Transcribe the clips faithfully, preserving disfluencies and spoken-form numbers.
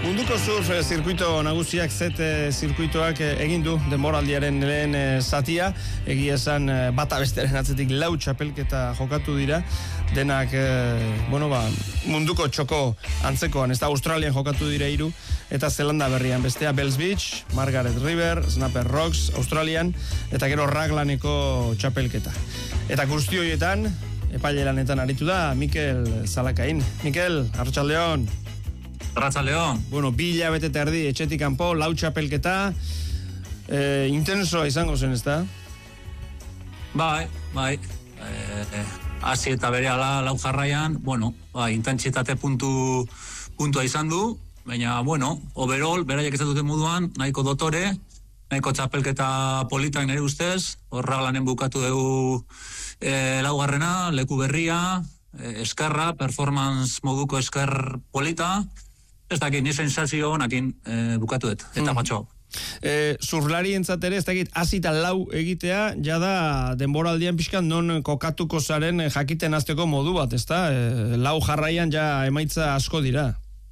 Munduko surf zirkuito nagusiak zet zirkuitoak egin du denboraldiaren lehen zatia, egia esan bata besteren atzetik lau txapelketa jokatu dira, denak bueno, ba, munduko txoko antzekoan, ez da Australian jokatu dira hiru, eta Zelanda berrian bestea Bells Beach, Margaret River, Snapper Rocks, Australian, eta gero Raglaneko txapelketa. Eta guzti horietan, epaileranetan aritu da Mikel Zalakain. Mikel, arratsaldeon. Arratsaldeon. Bueno, bi hilabete eta erdi etxetik kanpo, lau txapelketa, eh, intensoa izango zen, ez da? Bai, bai. Hasi eh, eta berehala lau jarraian, bueno, bai, intentsitate puntu, puntua izan du, baina, bueno, overall, beraiek ez duten moduan, nahiko dotore, nahiko txapelketa politak nire ustez, horra lanen bukatu dugu eh, laugarrena, leku berria, eh, eskerra, performance moduko esker polita, ez dakit, ni sensazio honakin e, bukatu dut, eta mm. matxo. E, Zurlari entzat ere, ez dakit, azita lau egitea, jada denboraldian pixkan non kokatuko zaren jakiten azteko modu bat, ez da? E, lau jarraian ja emaitza asko dira.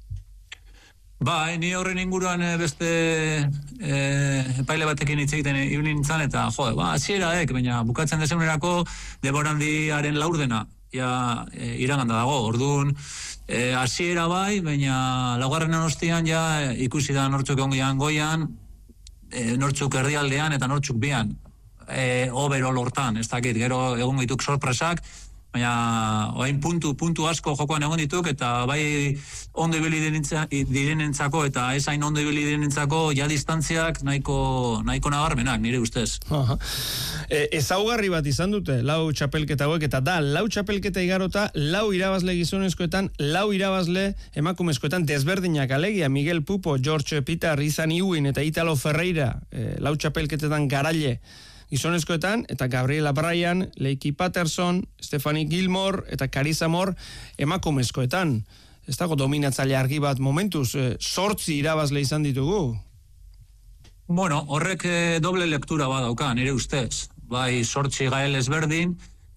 Bai, ni horren inguruan beste e, epaile batekin hitz egiten ibili nintzen, eta jo, ba, hasieraek, baina bukatzen desenerako denboraldiaren laurdena, ja e, iraganda dago, orduan, E, hasiera bai, baina laugarren ostian ja ikusi da nortzuk ongian goian, e, nortzuk erdialdean eta nortzuk bian, e, overall hortan, ez dakit, gero egon dituk sorpresak, baina oain puntu, puntu asko jokoan egon dituk, eta bai ondo ibili direnentzako eta ez hain ondo ibili direnentzako ja distantziak nahiko, nahiko nabarmenak, nire ustez. Aha. E, ezaugarri bat izan dute, lau txapelketa hauek, eta da, lau txapelketa igarota, lau irabazle gizonezkoetan, lau irabazle emakumezkoetan desberdinak alegia, Miguel Pupo, George Pitar, Izan Iwin eta Italo Ferreira, e, lau txapelketetan garaile gizonezkoetan, eta Gabriela Bryan, Leiki Patterson, Stephanie Gilmore eta Carissa Moore emakumezkoetan. Ez dago dominatzaile argi bat momentuz, e, sortzi irabazle izan ditugu. Bueno, horrek e, doble lektura badauka, nire ustez. Bai, sortzi gael ezberdin,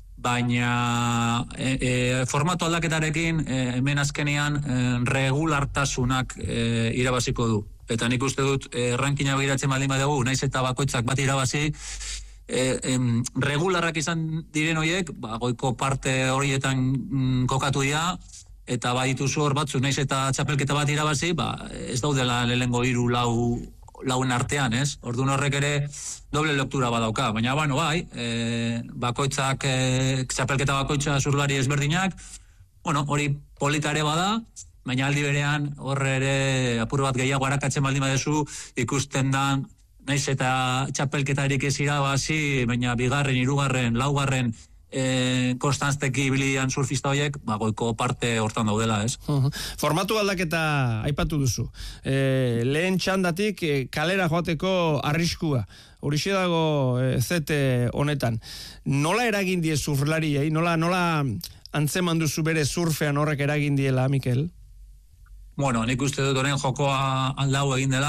baina e, e, formato aldaketarekin e, hemen azkenean e, regulartasunak e, irabaziko du. Eta nik uste dut e, rankina begiratzen baldin badugu, naiz eta bakoitzak bat irabazi, e, em, regularrak izan diren horiek, ba, goiko parte horietan mm, kokatu dira, eta badituzu hor batzu, naiz eta txapelketa bat irabazi, ba, ez daudela lehengo hiru lau lauen artean, ez? Orduan horrek ere doble lektura badauka, baina bueno, bai, e, bakoitzak, e, txapelketa bakoitza zurlari ezberdinak, bueno, hori polita ere bada, baina aldi berean horre ere apur bat gehiago harakatzen baldin badezu, ikusten dan, naiz eta txapelketarik ez irabazi, baina bigarren, hirugarren, laugarren, E, konstantzteki bilian surfista horiek, ba, goiko parte hortan daudela, ez? Uh-huh. Formatu aldaketa aipatu duzu. E, lehen txandatik e, kalera joateko arriskua. Horixe dago e, zete honetan. Nola eragin die surflariei? Nola, nola antzeman duzu bere surfean horrek eragin diela, Mikel? Bueno, nik uste dut horren jokoa aldau egin dela,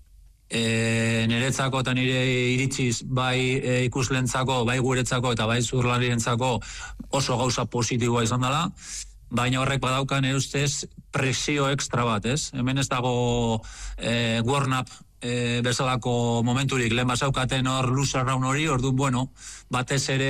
E, niretzako eta nire iritziz bai e, ikuslentzako, bai guretzako eta bai zurlarirentzako oso gauza positiboa izan dela, baina horrek badaukan nire ustez presio ekstra bat, ez? Hemen ez dago e, warm-up e, bezalako momenturik, lehen bazaukaten hor loser round hori, orduan, bueno, batez ere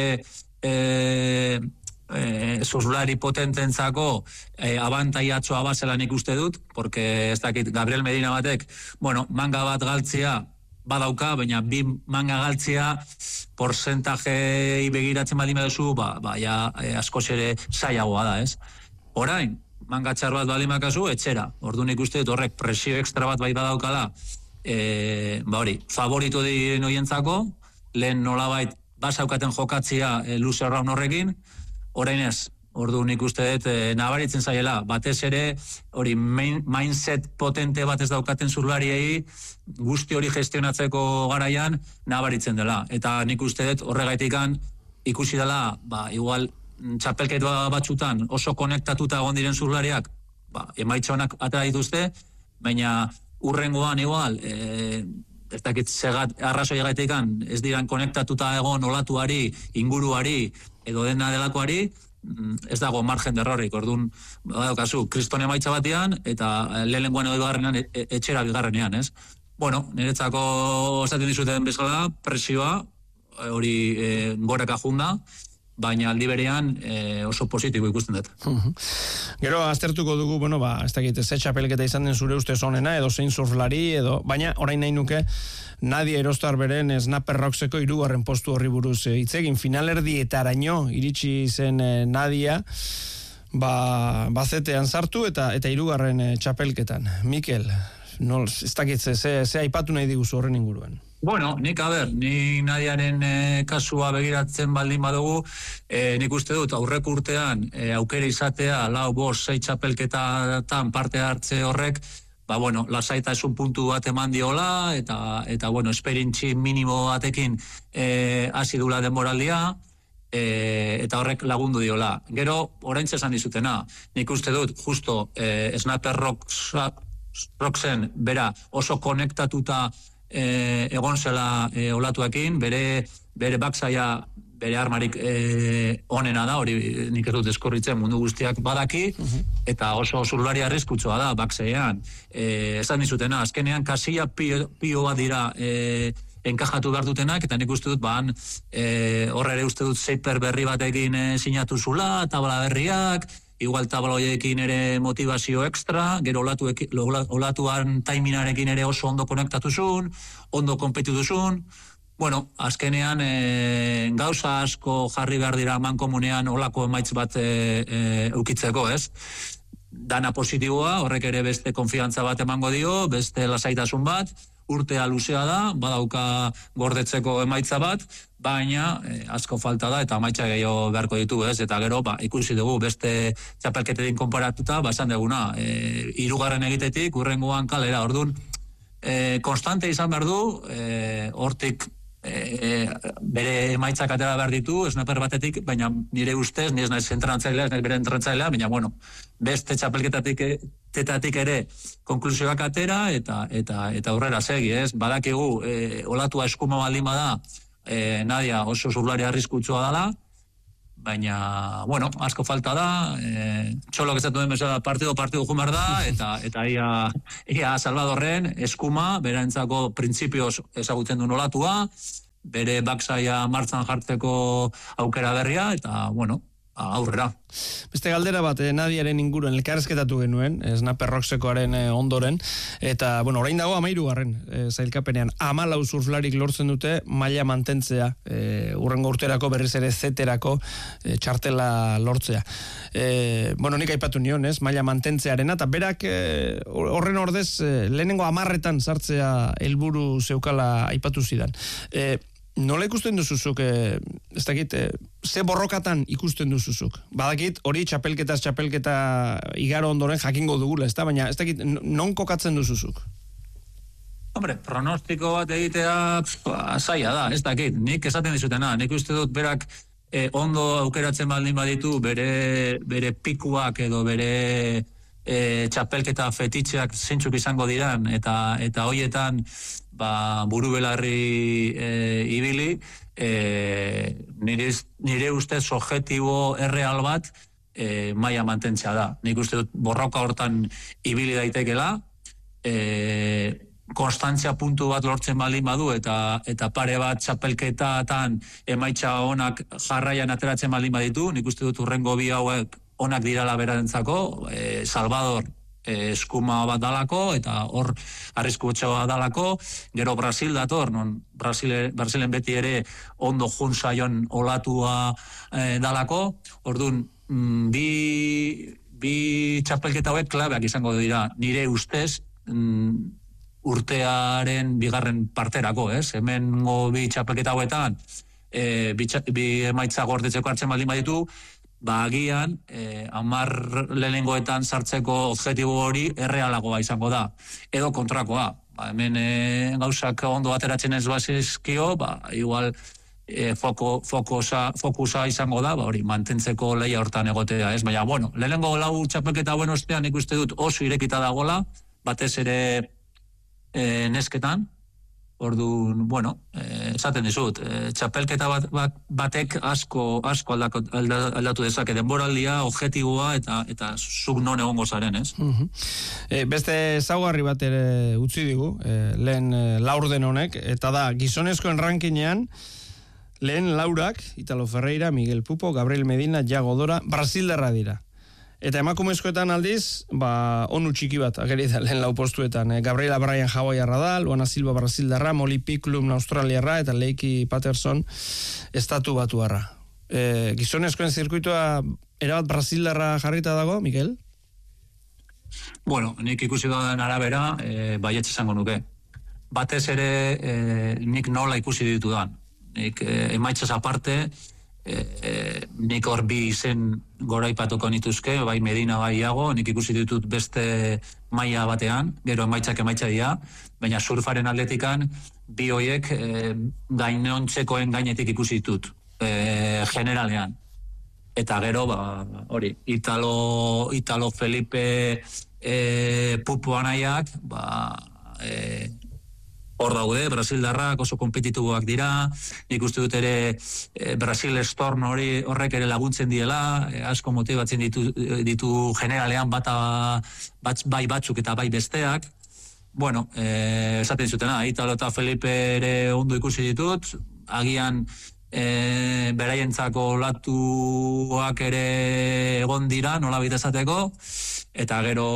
e, E, zurlari potententzako e, abantaiatxoa bazelan ikuste dut, porque ez dakit Gabriel Medina batek, bueno, manga bat galtzea badauka, baina bi manga galtzea porzentajei begiratzen baldin baduzu, ba, ba ja, e, askoz ere zailagoa da, ez? Orain, manga txar bat baldin bakazu, etxera. Orduan ikuste dut horrek presio ekstra bat bai badaukala, e, ba hori, favorito diren hoientzako, lehen nolabait basaukaten jokatzea e, loser round horrekin, orain ez, orduan ikuste dut e, nabaritzen zaiela, batez ere hori main, mindset potente bat ez daukaten zurlariei guzti hori gestionatzeko garaian nabaritzen dela, eta nik uste dut horregaitikan ikusi dela, ba, igual txapelketa batzutan oso konektatuta egon diren zurlariak, ba, emaitza honak atera dituzte, baina urrengoan igual, e, ez dakit segat arrazoi gaitekan ez diran konektatuta egon olatuari, inguruari, edo dena delakoari, ez dago margen derrorik, orduan, badaukazu, kriston emaitza batean, eta lehenengoan edo bigarrenean, e, etxera bigarrenean, ez? Bueno, niretzako esaten dizuten bezala, presioa, hori e, goraka junda, baina aldi berean e, oso positibo ikusten dut. Gero aztertuko dugu, bueno, ba, ez dakit, ze txapelketa izan den zure ustez onena, edo zein surflari, edo, baina orain nahi nuke, Nadia Erostar beren Snapper Rockseko hirugarren postu horri buruz hitz egin, finalerdietaraino iritsi zen eh, Nadia, ba, bazetean sartu eta eta hirugarren eh, txapelketan. Mikel, no, ez dakit, ze, ze aipatu nahi diguzu horren inguruan? Bueno, nik, a ber, nik Nadiaren e, kasua begiratzen baldin badugu, e, nik uste dut aurrek urtean e, aukera izatea, lau, bost, sei txapelketatan parte hartze horrek, ba, bueno, lasaitasun puntu bat eman diola, eta, eta bueno, esperientzi minimo batekin e, hasi dula denboraldia, e, eta horrek lagundu diola. Gero, orain esan dizutena, nik uste dut, justo, e, Snapper Rocks, Rocksen, bera, oso konektatuta E, egon zela e, olatuekin, bere bere baksaia, bere armarik e, onena da, hori nik ez dut eskorritzen mundu guztiak badaki, uh-huh. Eta oso zurlari arriskutsua da baksaian. E, esan dizutena, azkenean kasilla pio, pio bat dira e, enkajatu behar dutenak, eta nik uste dut, ban, e, horre ere uste dut zeiper berri batekin e, sinatu zula, tabla berriak, igual tabloiekin ere motivazio extra, gero olatu, olatuan taiminarekin ere oso ondo konektatu-zun, ondo konpetitu-zun. Bueno, azkenean e, gauza asko jarri behar dira mankomunean olako emaitz bat e, e, eukitzeko, ez? Dana positiboa, horrek ere beste konfiantza bat emango dio, beste lasaitasun bat, urtea luzea da, badauka gordetzeko emaitza bat, baina eh, asko falta da eta emaitza gehiago beharko ditu, ez? Eta gero, ba, ikusi dugu beste txapelketetin konparatuta, ba, esan duguna, e, hirugarren egitetik, urrengoan kalera, orduan, e, konstante izan behar du, e, hortik e, bere emaitzak atera behar ditu, Snapper batetik, baina nire ustez, nire ez naiz entrenatzailea, ez naiz bere entrenatzailea, baina, bueno, beste txapelketatik tetatik ere konklusioak atera eta eta eta aurrera segi, ez? Badakigu, e, olatua eskuma baldin bada, e, Nadia oso zurlari arriskutsua dela, baina, bueno, asko falta da, e, txolok ezatu den bezala partido, partido jumar da, eta eta ia, ia Salvadorren eskuma, berentzako printzipioz ezagutzen duen olatua, bere baksaia martzan jartzeko aukera berria, eta, bueno, aurrera. Beste galdera bat, eh, Nadiaren inguruan elkarrezketatu genuen, eh, Snapper Rocksekoaren eh, ondoren, eta, bueno, orain dago amairugarren eh, zailkapenean, amalau surflarik lortzen dute maila mantentzea, eh, urrengo urterako berriz ere zeterako eh, txartela lortzea. Eh, bueno, nik aipatu nion, ez, maila mantentzearena, eta berak eh, horren ordez eh, lehenengo amarretan sartzea helburu zeukala aipatu zidan. Eh, Nola ikusten duzuzuk, eh, ez dakit, eh, ze borrokatan ikusten duzuzuk? Badakit, hori txapelketaz txapelketa igaro ondoren jakingo dugula, ez da? Baina, ez dakit, non kokatzen duzuzuk? Hombre, pronostiko bat egitea zaila da, ez dakit, nik esaten dizutena, nik uste dut berak eh, ondo aukeratzen baldin baditu bere, bere pikuak edo bere e, txapelketa fetitxeak zeintzuk izango diran, eta eta hoietan ba, buru belarri e, ibili, e, nire, nire ustez objektibo erreal bat e, maila mantentzea da. Nik uste dut borroka hortan ibili daitekela, e, konstantzia puntu bat lortzen baldin badu, eta eta pare bat txapelketatan emaitza onak jarraian ateratzen baldin baditu, nik uste dut urrengo bi hauek onak dirala berarentzako, e, Salvador e, eskuma bat dalako, eta hor arriskutxoa dalako, gero Brasil dator, non Brasil, Brasilen beti ere ondo juntzaion olatua e, dalako, orduan, mm, bi, bi txapelketa hauek klabeak izango dira, nire ustez, mm, urtearen bigarren parterako, ez? Hemengo bi txapelketa hauetan, e, bi, bi emaitza gordetzeko hartzen baldin baditu, ba agian, eh, amar lehenengoetan sartzeko objektibo hori errealagoa izango da, edo kontrakoa. Ba, hemen eh, gauzak ondo ateratzen ez bazizkio, ba, igual eh, foko, fokusa, fokusa izango da, ba, hori mantentzeko leia hortan egotea, ez? Baina, bueno, lehenengo lau txapelketa buen ostean ikuste dut oso irekita dagola, batez ere eh, nesketan, Orduan, bueno, eh, esaten dizut, eh, txapelketa bat, bat, batek asko asko aldako, aldatu dezake denboraldia, objektiboa eta eta zuk non egongo zaren, ez? Uh-huh. E, beste ezaugarri bat ere utzi digu, e, lehen e, laurden honek, eta da gizonezkoen rankinean lehen laurak, Italo Ferreira, Miguel Pupo, Gabriel Medina, Iago Dora, Brasildarra dira. Eta emakumezkoetan aldiz, ba, onu txiki bat, ageri da lehen lau postuetan. Eh? Gabriela Bryan Hawaiiarra da, Luana Silva Brasildarra, Molly Picklum Australiarra, eta Leiki Patterson estatu batuarra. E, gizonezkoen zirkuitua erabat Brasildarra jarrita dago, Mikel? Bueno, nik ikusi doan arabera, e, baietz esango nuke. Batez ere, e, nik nola ikusi ditudan. Nik e, emaitzaz aparte, E, e, nik hor bi izen goraipatuko nituzke, bai Medina, bai Iago, nik ikusi ditut beste maila batean, gero emaitzak emaitza dira, baina surfaren atletikan bi hoiek e, gainontzekoen gainetik ikusi ditut, e, generalean. Eta gero, ba, hori, Italo, Italo Felipe e, Pupo anaiak, ba, e, hor daude, Brasildarrak oso kompetitiboak dira, nik uste dut ere e, Brasil Storm hori horrek ere laguntzen diela, e, asko motibatzen ditu, ditu generalean bata bat, bai batzuk eta bai besteak. Bueno, e, esaten zutena, Italo eta Felipe ere ondo ikusi ditut, agian e, beraientzako olatuak ere egon dira, nola bita esateko, eta gero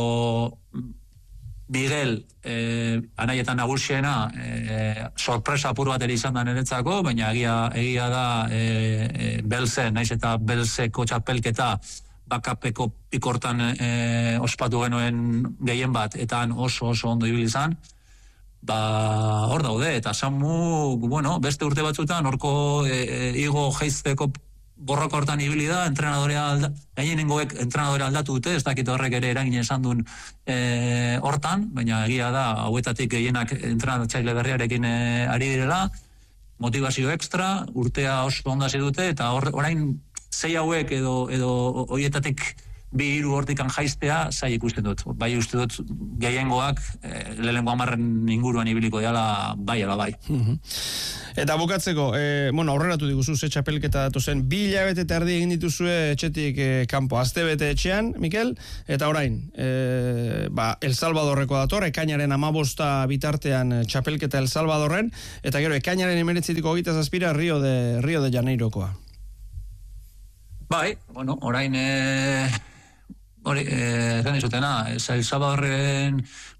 Miguel, eh, anaietan nagusiena, eh, sorpresa apur bat ere izan da niretzako, baina egia, egia da eh, eh, Belzen, naiz eta Belzeko txapelketa bakapeko pikortan eh, ospatu genuen gehien bat, eta oso oso ondo ibili izan, ba hor daude, eta Samu, bueno, beste urte batzutan, horko eh, igo jeizteko borroka hortan ibili da, entrenadorea alda, gainengoek entrenadorea aldatu dute, ez dakit horrek ere eragin esan duen e, hortan, baina egia da, hauetatik gehienak entrenatzaile berriarekin e, ari direla, motivazio ekstra, urtea oso ondasi dute, eta or, orain zei hauek edo, edo horietatik bi hiru hortikan jaiztea, zai ikusten dut. Bai uste dut gehiengoak e, lehengo hamarren inguruan ibiliko diala bai ala bai. Uh-huh. Eta bukatzeko, e, bueno, aurreratu diguzu ze txapelketa datu zen, bi hilabete eta erdi egin dituzue etxetik e, kanpo, astebete etxean, Mikel, eta orain, e, ba, El Salvadorreko dator, ekainaren amabosta bitartean txapelketa El Salvadorren, eta gero ekainaren emeretzitiko hogeita zazpira Rio de, Rio de Janeirokoa. Bai, bueno, orain... E... Hori, esan izutena, El Salvadorren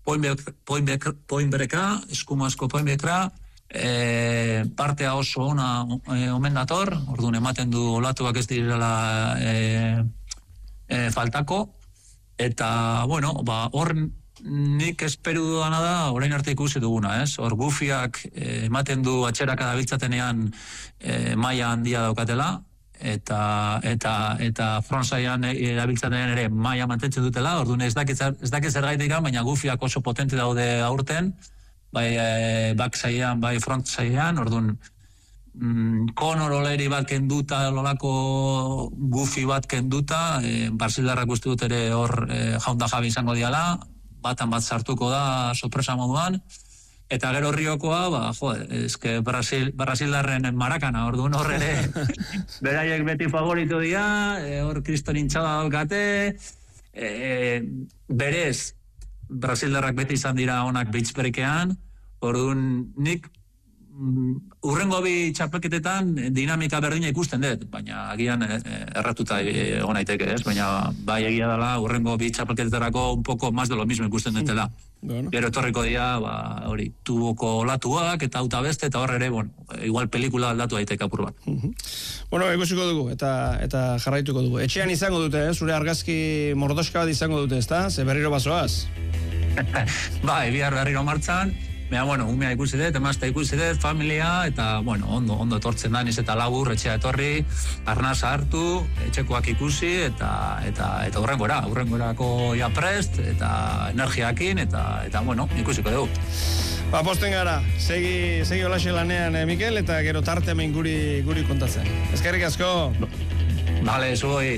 poinbereka, eskumazko poinbekra, e, partea oso ona e, omen dator, orduan ematen du olatuak ez direla e, e, faltako, eta, bueno, ba, hor nik esperu duana da, orain arte ikusi duguna, ez? Hor gufiak e, ematen du atxeraka dabiltzatenean e, maila handia daukatela, eta eta eta frontsaian erabiltzaten ere maila mantentzen dutela, orduan ez dakit ez dakit zergaitik, baina gufiak oso potente daude aurten, bai e, backsaidean, bai frontsaidean, orduan mm, Conor Oleri bat kenduta, lolako gufi bat kenduta, e, Brasildarrak uste dut ere hor e, jaunda jabi izango diala, batan bat sartuko da sorpresa moduan. Eta gero Riokoa, ba, jo, eske Brasil, Brasildarren marakana, orduan hor ere, beraiek beti favorito dira, e, hor kriston intxada daukate, e, berez, Brasildarrak beti izan dira onak beachbreakean, orduan nik urrengo bi txapelketetan dinamika berdina ikusten dut, baina agian e, erratuta egon naiteke, ez? Baina bai egia dela urrengo bi txapelketetarako un poco más de lo mismo ikusten dutela. Bueno. Gero etorriko dira, ba, hori, tuboko olatuak eta auta beste, eta hor ere, bueno, igual pelikula aldatu daiteke apur bat. Uh-huh. Bueno, ikusiko dugu, eta eta jarraituko dugu. Etxean izango dute, eh? Zure argazki mordoska bat izango dute, ezta? Ze berriro bazoaz? Bai, bihar berriro martzan, Baina, bueno, umea ikusi dut, emazta ikusi dut, familia, eta, bueno, ondo, ondo etortzen da, niz eta labur, etxea etorri, arnasa hartu, etxekoak ikusi, eta eta eta urrengora, urrengorako ja prest, eta energiakin, eta, eta bueno, ikusiko dugu. Ba, posten gara, segi, segi olaxe lanean, eh, Mikel, eta gero tarte hemen guri, guri kontatzen. Eskerrik asko. Vale, zugoi.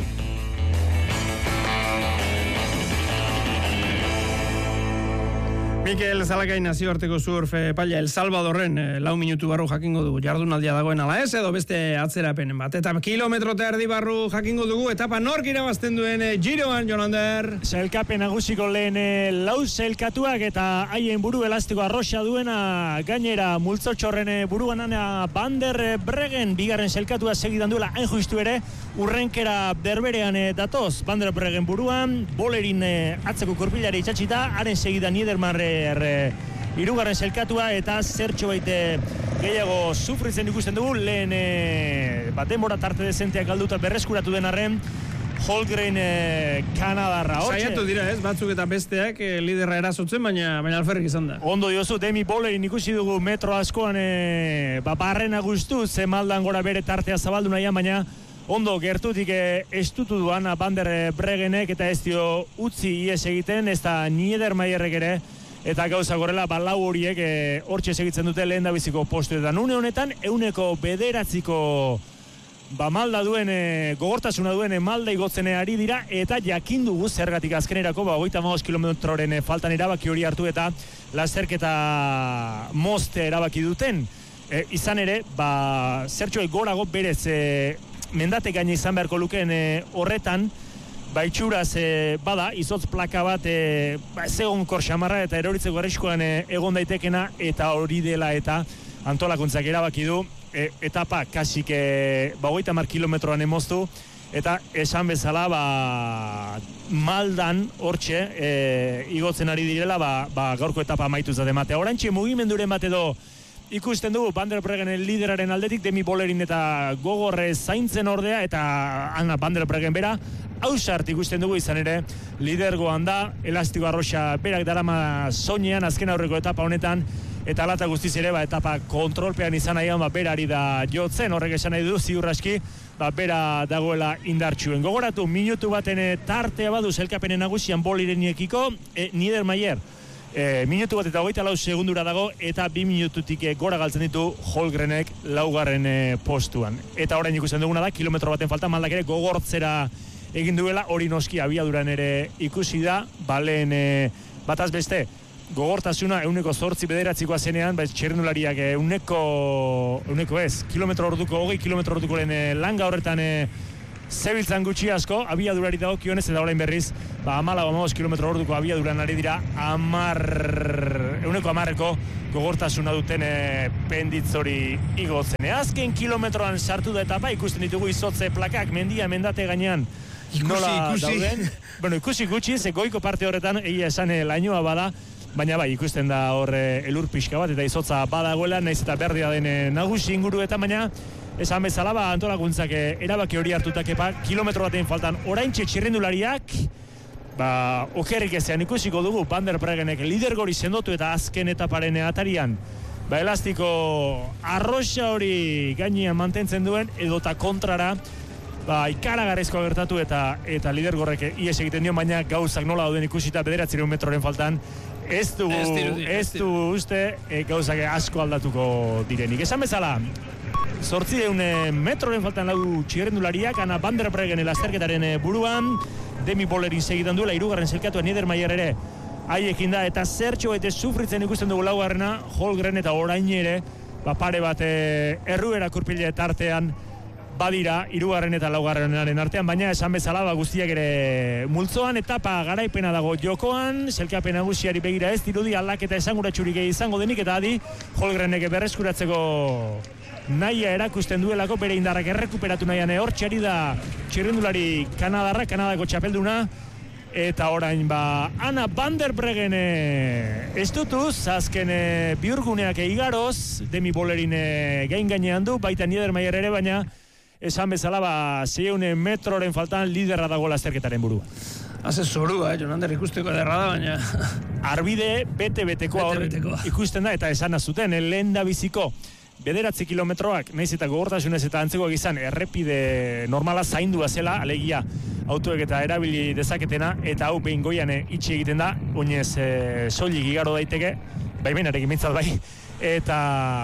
Mikel Zalakain nazioarteko surf epailea El Salvadorren lau minutu barru jakingo dugu jardunaldia dagoen ala ez edo beste atzerapenen bat. Eta kilometro eta erdi barru jakingo dugu etapa nork irabazten duen Giroan, Jolander. Sailkapen nagusiko lehen lau sailkatuak eta haien buru elastiko arroxa duena gainera multzotxorren buruan ana Van der Breggen bigarren sailkatua segidan duela hain justu ere urrenkera berberean datoz Van der Breggen buruan, Bolerin atzeko kurpilari itxatxita, haren segidan Niedermayer hirugarren sailkatua eta zertxo baite gehiago sufritzen ikusten dugu lehen e, bat denbora tarte dezenteak galduta berreskuratu den arren Holgren e, Kanadarra saiatu dira ez, batzuk eta besteak e, liderra erasotzen, baina baina alferrik izan da ondo diozu, Demi Bolerin ikusi dugu metro askoan e, ba, barrena guztu ze maldan gora bere tartea zabaldu nahian, baina ondo gertutik e, estutu duan Van der Breggenek eta ez dio utzi ies egiten, ez da Niedermayerrek ere eta gauza gorela balau horiek hortxe segitzen dute lehen da biziko postuetan. Une honetan, euneko bederatziko ba, malda duen, e, gogortasuna duen e, malda igotzen ari dira, eta jakindugu zergatik azkenerako, ba, hogeita hamabost kilometroren e, faltan erabaki hori hartu eta lasterketa moste erabaki duten. E, izan ere, ba, zertxoek gorago berez e, mendate gaine izan beharko lukeen e, horretan, baitxuraz e, bada, izotz plaka bat e, ba, zegoen korxamarra eta eroritzeko arriskuan e, egon daitekena eta hori dela eta antolakuntzak erabaki du e, etapa kasik e, ba, hogeita hamar kilometroan emoztu eta esan bezala ba, maldan hortxe e, igotzen ari direla ba, ba, gaurko etapa amaitu zate matea. Orantxe mugimenduren bat edo ikusten dugu Van der Breggenen lideraren aldetik Demi Bolerin eta gogorre zaintzen ordea eta Anna Van der Breggen bera hausart ikusten dugu izan ere lidergoan da, elastiko arroxa berak darama soinean azken aurreko etapa honetan eta alata guztiz ere ba, etapa kontrolpean izan nahian ba, berari da jotzen, horrek esan nahi du ziurraski ba, bera dagoela indartsuen. Gogoratu minutu baten tartea badu sailkapenen nagusian Bolerirekiko e, Niedermayer E, minutu bat eta hogeita lau segundura dago eta bi minututik e, gora galtzen ditu Holgrenek laugarren e, postuan. Eta orain ikusten duguna da, kilometro baten falta maldak ere gogortzera egin duela, hori noski abiaduran ere ikusi da, balen e, bataz beste, gogortasuna euneko zortzi bederatzikoa zenean, ba, txerrendulariak euneko, euneko ez, kilometro orduko, hogei kilometro orduko lehen e, langa horretan e, zebiltzan gutxi asko, abiadurari dago kionez eta orain berriz, ba, amala gomagos kilometro orduko abiaduran ari dira, amar, euneko amarreko gogortasuna duten e, penditz hori igotzen. E, azken kilometroan sartu da etapa, ikusten ditugu izotze plakak, mendia, mendate gainean, ikusi, nola ikusi. dauden. Bueno, ikusi gutxi, ze goiko parte horretan, egia esan e, lainoa bada, baina bai, ikusten da hor e, elur pixka bat, eta izotza badagoela, naiz eta berdea den e, nagusi inguruetan, baina esan bezala, ba, antolakuntzak erabaki hori hartutakepa, kilometro batean faltan oraintxe txirrindulariak, ba, okerrik ezean ikusiko dugu Van der Breggenek lidergori sendotu eta azken etaparen atarian, ba, elastiko arroxa hori gainean mantentzen duen, edota kontrara, ba, ikaragarrezkoa gertatu eta eta lidergorrek ies egiten dio, baina gauzak nola dauden ikusita bederatzireun metroren faltan, ez du, ez, dirudi, ez du uste e, gauzak asko aldatuko direnik. Esan bezala, zortzireun metroren faltan lau txirrendulariak, Ana Van der Breggen lasterketaren buruan, Demi Bolerin segidan duela, hirugarren sailkatua Niedermayer ere haiekin da, eta zertxo baita sufritzen ikusten dugu laugarrena, Holgren eta orain ere, ba, pare bat e, erruera kurpile tartean badira, hirugarren eta laugarrenaren artean, baina esan bezala ba, guztiak ere multzoan, etapa garaipena dago jokoan, sailkapen nagusiari begira ez dirudi aldaketa esanguratsurik izango denik, eta adi Holgrenek berreskuratzeko nahia erakusten duelako, bere indarrak errekuperatu nahian hortxari da txirrindulari Kanadarra, Kanadako txapelduna, eta orain ba Anna Van der Breggen ez dutuz, azken biurguneak igaroz, Demi Bolerin gain gainean du, baita Niedermayer ere, baina esan bezala ba seiehun metroren faltan liderra dago lasterketaren burua. Haze zorua, eh, Jonander ikusteko ederra da, baina arbide bete-betekoa bete ikusten da, eta esan azuten, lehen da biziko bederatzi kilometroak, nahiz eta gogortasunez eta antzekoak izan, errepide normala zaindua zela, alegia autoek eta erabili dezaketena, eta hau behin goian itxi egiten da, oinez e, soilik igaro daiteke, baimenarekin mintzat bai, eta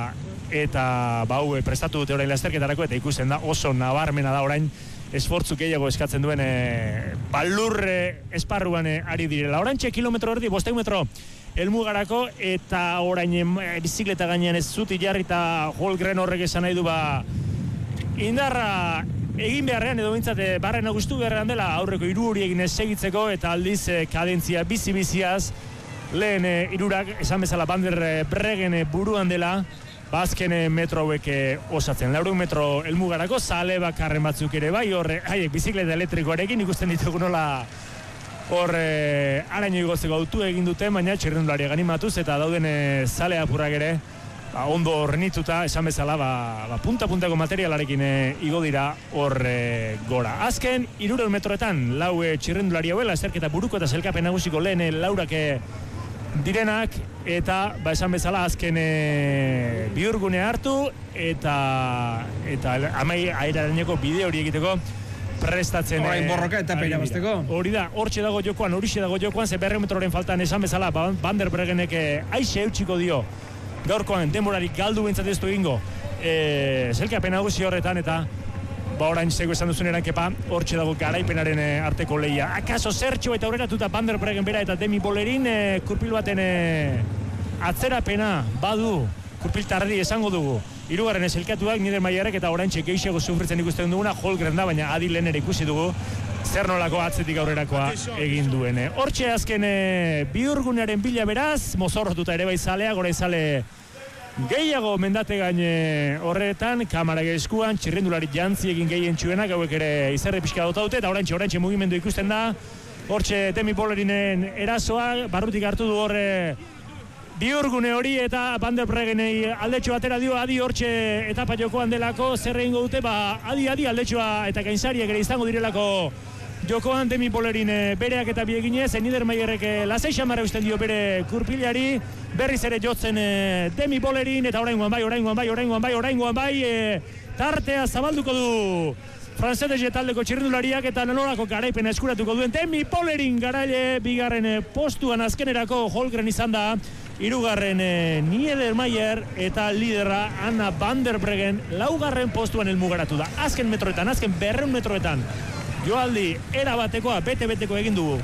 eta bau e, prestatu dute orain lasterketarako, eta ikusten da oso nabarmena da orain esfortzu gehiago eskatzen duen e, balurre esparruan e, ari direla. Orantxe kilometro erdi, bosteun metro elmugarako, eta orain e, bizikleta gainean ez zuti jarri eta Holgren horrek esan nahi du ba indarra egin beharrean edo bintzate barren agustu beharrean dela aurreko hiru hori egin ez segitzeko eta aldiz e, kadentzia bizi-biziaz lehen e, irurak esan bezala Van der Breggen e, buruan dela bazken e, metro hauek e, osatzen. Laurehun metro elmugarako zale bakarren batzuk ere bai horre haiek bizikleta elektrikoarekin ikusten ditugu nola hor e, araño igozeko autu egin dute, baina txirrendulariak animatuz eta dauden e, zale apurrak ere ba, ondo hornituta, esan bezala, ba, ba, punta-puntako materialarekin e, igo dira hor e, gora. Azken, hirurehun metroetan, lau e, txirrendulari hauela, eserketa buruko eta zelkapen nagusiko lehen e, laurak e, direnak, eta, ba, esan bezala, azken e, bihurgune hartu, eta, eta amai airareneko bide hori egiteko, prestatzen orain borroka eta peira basteko. Hori da, hortxe dago jokoan, horixe dago jokoan, ze berrehun metroren faltan esan bezala, Van der Breggenek aixe eutxiko dio, gaurkoan denborarik galdu bintzat ez du egingo e, zelkapen nagusi horretan eta ba orain zego esan duzun erankepa hortxe dago garaipenaren e, arteko lehia. Akaso zertxo eta aurreratuta Van der Breggen bera eta Demi Bollerin e, kurpil baten e, atzerapena badu kurpil tardi esango dugu. Hirugarren zelkatuak Niedermayerrek eta orain txekeixego sufritzen ikusten duguna Holgren da, baina adi lehen ere ikusi dugu zer nolako atzetik aurrerakoa egin duen. Hortxe azken e, bihurgunearen bila beraz, mozorrotuta ere bai zalea, gora izale gehiago mendate gaine horretan, kamara eskuan, txirrendulari jantzi egin gehien txuenak, hauek ere izerre pixka dota dute, eta oraintxe, oraintxe mugimendu ikusten da, hortxe Demi Bollerinen erasoa, barrutik hartu du horre bihurgune hori eta Van der Breggenei aldetxo batera dio, adi hortxe etapa jokoan delako, zer egingo dute, ba, adi, adi aldetxoa eta gainzariak ere izango direlako jokoan. Demi Bollerin bereak eta bieginez, Niedermayerrek lasei xamarra usten dio bere kurpilari, berriz ere jotzen Demi Bollerin, eta oraingoan bai, oraingoan bai, oraingoan bai, oraingoan bai, e, tartea zabalduko du Franceses taldeko txirrendulariak eta nolako garaipena eskuratuko duen Demi Bollerin garaile bigarren postuan azkenerako Holgren izan da, hirugarren e, Niedermayer eta liderra Anna Van der Breggen laugarren postuan helmugaratu da. Azken metroetan, azken berreun metroetan joaldi erabatekoa, bete-beteko egin dugu.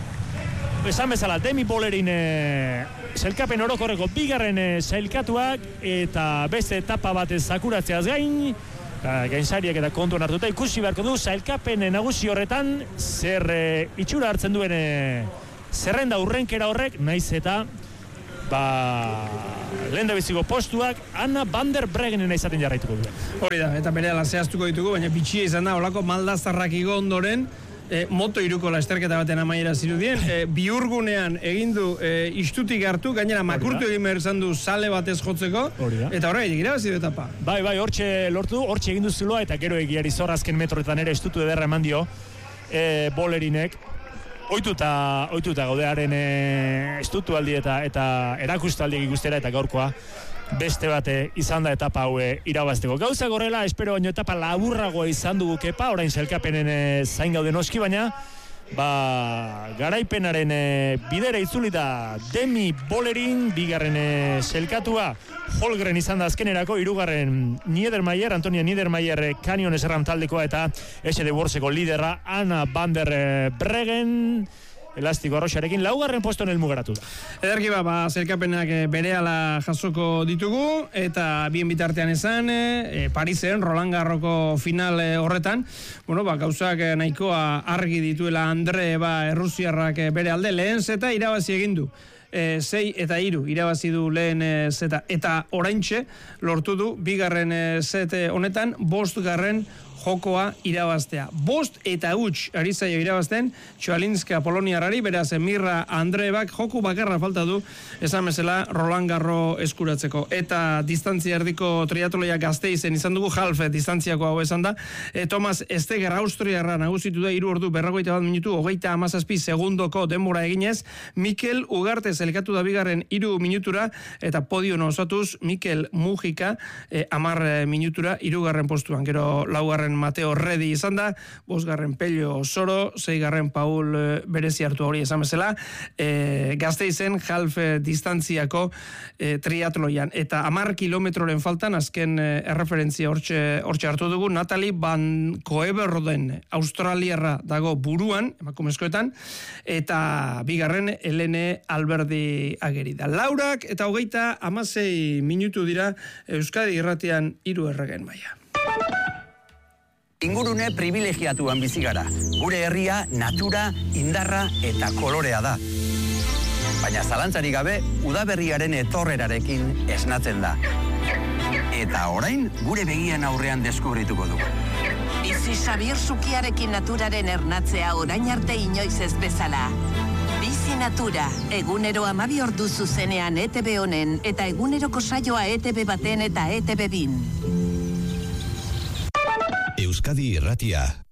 Esan bezala, Demi Bollerin e, zelkapen orokorreko bigarren e, zelkatuak eta beste etapa batez zakuratzeaz gain, gainsariak eta kontuan hartuta ikusi beharko du zailkapen nagusi horretan zer e, itxura hartzen duen e, zerrenda urrenkera horrek, naiz eta ba, lehen da biziko postuak Anna Van der Breggenen izaten jarraituko du. Hori da, eta berehala zehaztuko ditugu, baina bitxia izan da, olako maldaztarrak igo ondoren, E, moto iruko lasterketa baten amaiera zirudien, e, bihurgunean egindu e, istutik hartu, gainera makurtu egin behar izan du sale batez jotzeko, eta horregatik irabazi du etapa. Bai, bai, hortxe lortu, hortxe egin du zuloa, eta gero egiari zor azken metroetan ere estutu ederra eman dio e, Bollerinek. Oituta, oituta gaudearen e, estutu aldi eta, eta erakustu aldi ikustera eta gaurkoa beste bate izan da etapa haue irabazteko. Gauza gorrela, espero baino etapa laburragoa izan dugu kepa, orain zelkapenen e, zain gauden oski, baina ba, garaipenaren e, bidera itzuli da Demi Bollerin, bigarren e, zelkatua Holgren izan da azkenerako, hirugarren Niedermayer, Antonia Niedermayer Canyon eserran taldekoa eta S D Worseko liderra Anna Van der Breggen elastiko arroxarekin laugarren postuan helmugaratu da. Ederki ba, ba zelkapenak berehala jasoko ditugu eta bien bitartean esan e, Parisen Roland Garroko final e, horretan, bueno, ba, gauzak e, nahikoa argi dituela Andre ba, Errusiarrak e, bere alde lehen zeta irabazi egin du. E, sei eta hiru irabazi du lehen e, zeta eta oraintxe lortu du bigarren e, zete honetan bostgarren jokoa irabaztea. Bost eta huts ari zaio irabazten Txalinska Poloniarrari, beraz Mirra Andreebak joku bakarra falta du esan bezala Roland Garro eskuratzeko. Eta distantzia erdiko triatloia Gasteizen izan dugu half distantziako hau esan da. E, Thomas Esteger Austriarra nagusitu da hiru ordu berrogeita bat minutu hogeita hamazazpi segundoko denbora eginez. Mikel Ugarte zelkatu da bigarren hiru minutura eta podio osatuz Mikel Mujika e, hamar minutura hirugarren postuan. Gero laugarren Mateo Redi izan da, bosgarren Pello Soro, seigarren Paul berezi hartu hori esan bezala, e, Gasteizen half distantziako e, triatloian. Eta hamar kilometroren faltan, azken e, erreferentzia hortxe, hortxe hartu dugu, Natalie Van Coeverden, australiarra dago buruan, emakumezkoetan, eta bigarren Helene Alberdi ageri da. Laurak eta hogeita hamasei minutu dira Euskadi irratian hiru erregen maila. Ingurune privilegiatuan bizi gara. Gure herria natura, indarra eta kolorea da. Baina zalantzarik gabe, udaberriaren etorrerarekin esnatzen da. Eta orain, gure begien aurrean deskubrituko dugu. Bizi Xabier Sukiarekin naturaren ernatzea orain arte inoiz ez bezala. Bizi Natura, egunero hamabi ordu zuzenean E T B honen eta eguneroko saioa E T B baten eta E T B bin. Euskadi Irratia.